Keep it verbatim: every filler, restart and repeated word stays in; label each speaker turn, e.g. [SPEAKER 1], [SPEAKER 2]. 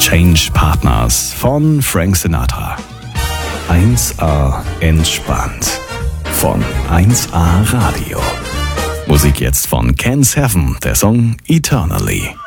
[SPEAKER 1] Change Partners von Frank Sinatra. eins A entspannt von eins A Radio. Musik jetzt von Ken Seven, der Song Eternally.